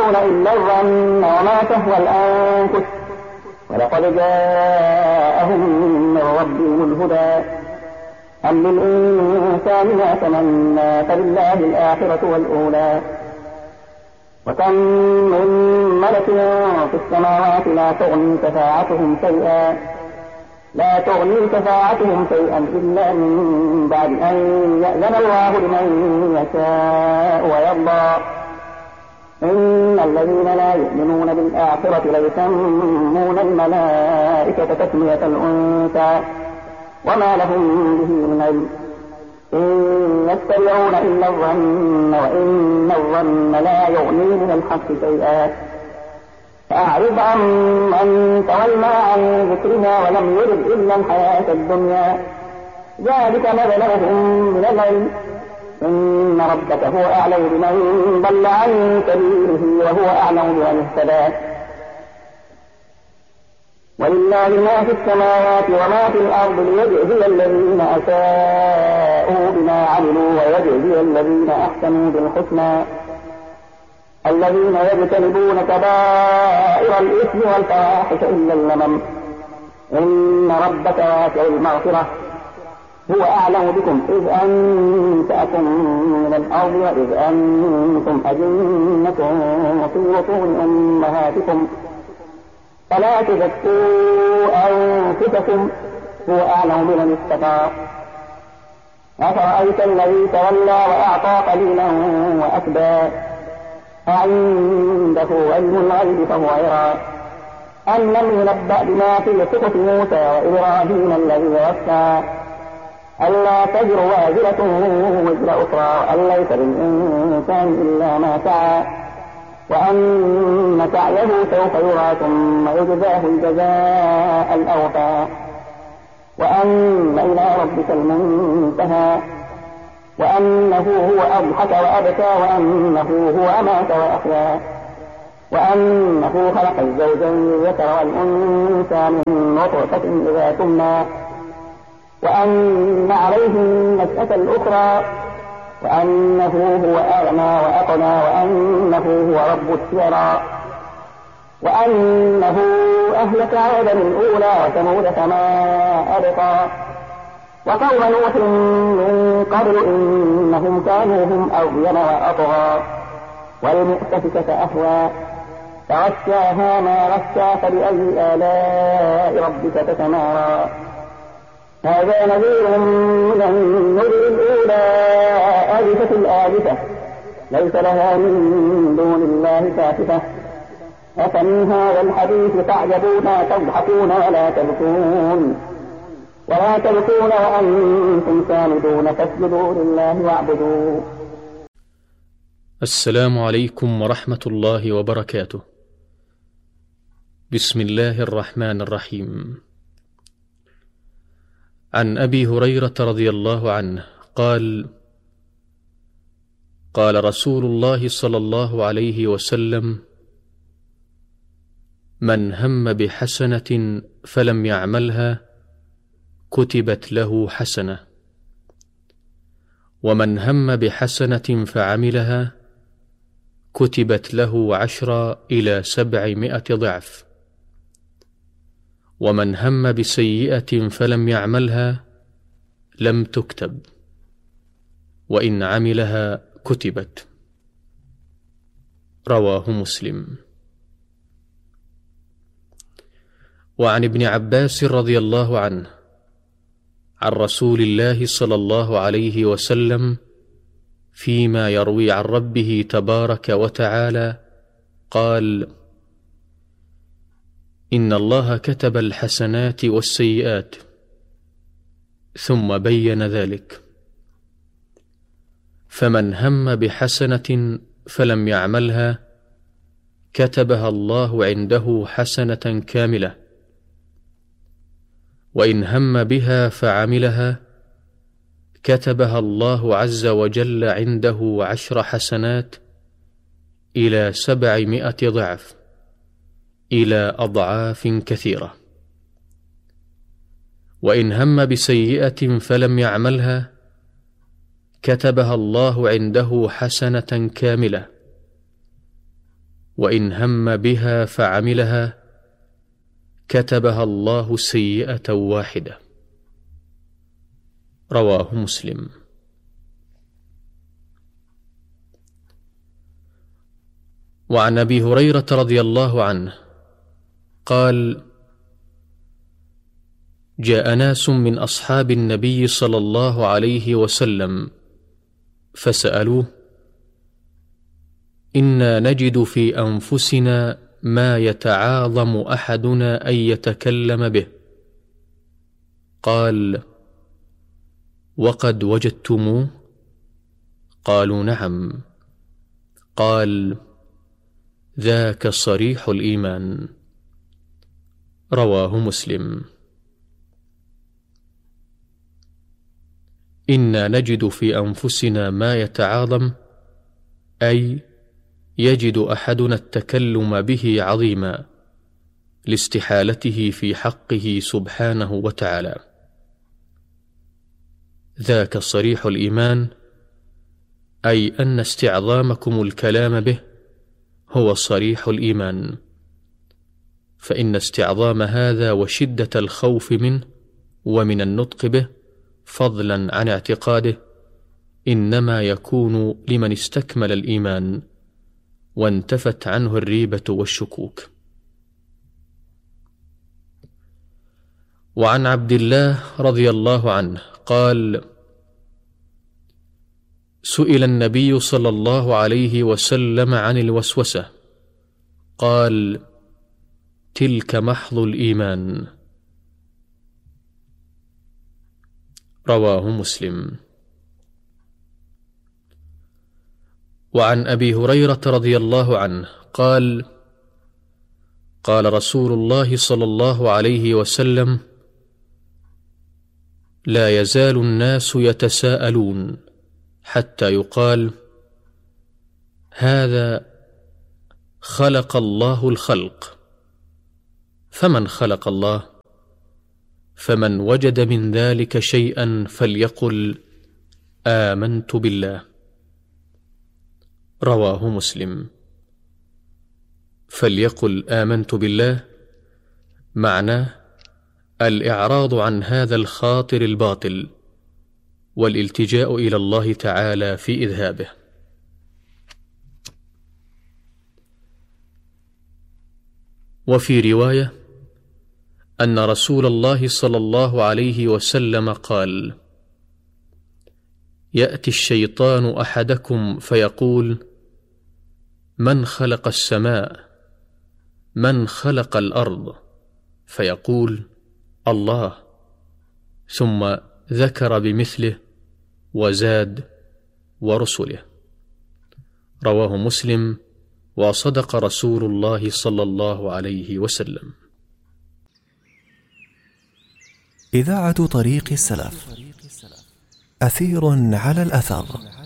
إلا الظن وما تهوى الأنفس ولقد جاءهم من ربهم الهدى أم للإنسان ما تمنى فلله الآخرة والأولى وكم من ملك في السماوات لا تغني شفاعتهم شيئا إلا من بعد أن يأذن الله لمن يشاء ويرضى إن الذين لا يؤمنون بالآخرة ليسمون الملائكة تسمية الأنثى وما لهم به من علم إن يتبعون إلا الظن وإن الظن لا يغني من الحق شيئا فأعرض عن من تولى عن ذكرنا ولم يرد إلا الحياة الدنيا ذلك مبلغهم من العلم إن ربك هو أعلم بمن ضل عن سبيله وهو أعلم بمن اهتدى ولله ما في السماوات وما في الأرض ليجزي الذين أساءوا بما عملوا ويجزي الذين أحسنوا بالحسنى الذين يجتنبون كبائر الإثم والفواحش إلا اللمم إن ربك واسع المغفرة هو أعلم بكم إذ أنشأكم من الأرض وإذ أنتم أجنة في بطون أمهاتكم فلا تزكوا أنفسكم هو أعلم بمن اتقى أفرأيت الذي تولى وأعطى قليلا وأكدى أعنده علم الغيب فهو يرى أم لم ينبأ بما في صحف موسى وإبراهيم الذي وفى ألا تزر وازرة وزر أخرى وأن ليس للإنسان إلا ما سعى وأن سعيه سوف يرى ثم يجزاه الجزاء الأوفى وأن إلى ربك المنتهى وأنه هو أضحك وأبكى وأنه هو أمات وأحيا وأنه خلق الزوجين الذكر والأنثى من نطفة إذا تمنى وأن عليه النشأة الأخرى وأنه هو أغنى وأقنى وأنه هو رب الشعرى وأنه أهلك عادا الأولى وثمود فما أبقى وقوم نوح من قبل إنهم كانوا هم أظلم وأطغى والمؤتفكة أهوى فغشاها ما غشى فبأي آلاء ربك تتمارى هذا نذير من النذر الأولى آلفة الآلفة ليس لها من دون الله كاشفة أفمن هذا الحديث تعجبون تضحكون ولا تبكون وأنتم سامدون فاسجدوا لله واعبدوا. السلام عليكم ورحمة الله وبركاته. بسم الله الرحمن الرحيم. عن أبي هريرة رضي الله عنه قال: قال رسول الله صلى الله عليه وسلم: من هم بحسنة فلم يعملها كتبت له حسنة، ومن هم بحسنة فعملها كتبت له 10 إلى 700 ضعف، ومن هم بسيئة فلم يعملها لم تكتب، وإن عملها كتبت. رواه مسلم. وعن ابن عباس رضي الله عنه عن رسول الله صلى الله عليه وسلم فيما يروي عن ربه تبارك وتعالى قال: إن الله كتب الحسنات والسيئات، ثم بين ذلك، فمن هم بحسنة فلم يعملها كتبها الله عنده حسنة كاملة، وإن هم بها فعملها كتبها الله عز وجل عنده 10 حسنات إلى 700 ضعف، إلى أضعاف كثيرة. وإن هم بسيئة فلم يعملها كتبها الله عنده حسنة كاملة، وإن هم بها فعملها كتبها الله سيئة واحدة. رواه مسلم. وعن أبي هريرة رضي الله عنه قال: جاء ناس من أصحاب النبي صلى الله عليه وسلم فسألوه: إنا نجد في أنفسنا ما يتعاظم أحدنا أن يتكلم به. قال: وقد وجدتموه؟ قالوا: نعم. قال: ذاك صريح الإيمان. رواه مسلم. إنا نجد في أنفسنا ما يتعاظم، أي يجد أحدنا التكلم به عظيما لاستحالته في حقه سبحانه وتعالى. ذاك صريح الإيمان، أي أن استعظامكم الكلام به هو صريح الإيمان، فإن استعظام هذا وشدة الخوف منه ومن النطق به فضلا عن اعتقاده إنما يكون لمن استكمل الإيمان وانتفت عنه الريبة والشكوك. وعن عبد الله رضي الله عنه قال: سئل النبي صلى الله عليه وسلم عن الوسوسة، قال: تلك محض الإيمان. رواه مسلم. وعن أبي هريرة رضي الله عنه قال: قال رسول الله صلى الله عليه وسلم: لا يزال الناس يتساءلون حتى يقال: هذا خلق الله الخلق. فمن خلق الله؟ فمن وجد من ذلك شيئا فليقل: آمنت بالله. رواه مسلم. فليقل آمنت بالله معناه الإعراض عن هذا الخاطر الباطل والالتجاء إلى الله تعالى في إذهابه. وفي رواية أن رسول الله صلى الله عليه وسلم قال: يأتي الشيطان أحدكم فيقول: من خلق السماء؟ من خلق الأرض؟ فيقول: الله، ثم ذكر بمثله وزاد: ورسله. رواه مسلم. وصدق رسول الله صلى الله عليه وسلم. إذاعة طريق السلف، أثير على الأثر.